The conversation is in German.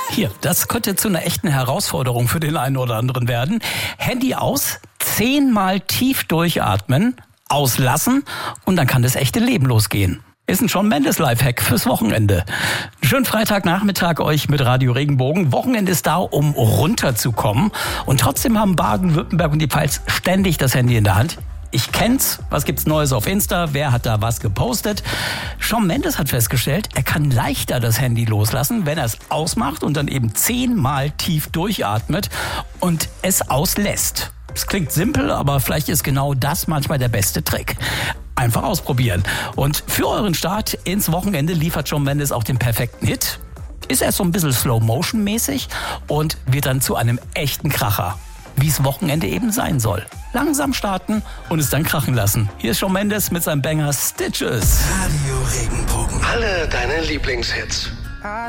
Hier, das könnte zu einer echten Herausforderung für den einen oder anderen werden. Handy aus, 10-mal tief durchatmen, auslassen und dann kann das echte Leben losgehen. Ist ein Shawn Mendes Lifehack fürs Wochenende. Schönen Freitagnachmittag euch mit Radio Regenbogen. Wochenende ist da, um runterzukommen. Und trotzdem haben Baden-Württemberg und die Pfalz ständig das Handy in der Hand. Ich kenn's. Was gibt's Neues auf Insta? Wer hat da was gepostet? Shawn Mendes hat festgestellt, er kann leichter das Handy loslassen, wenn er es ausmacht und dann eben 10-mal tief durchatmet und es auslässt. Es klingt simpel, aber vielleicht ist genau das manchmal der beste Trick. Einfach ausprobieren. Und für euren Start ins Wochenende liefert Shawn Mendes auch den perfekten Hit. Ist erst so ein bisschen Slow-Motion-mäßig und wird dann zu einem echten Kracher. Wie es Wochenende eben sein soll. Langsam starten und es dann krachen lassen. Hier ist Shawn Mendes mit seinem Banger Stitches. Radio Regenbogen. Alle deine Lieblingshits. I